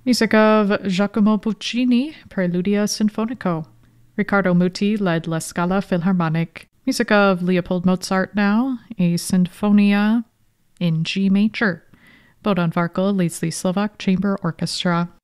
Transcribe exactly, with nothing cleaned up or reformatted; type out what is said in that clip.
Music of Giacomo Puccini, Preludia Sinfonico. Riccardo Muti led La Scala Philharmonic. Music of Leopold Mozart now, a Sinfonia in G major. Bohdan Varkel leads the Slovak Chamber Orchestra.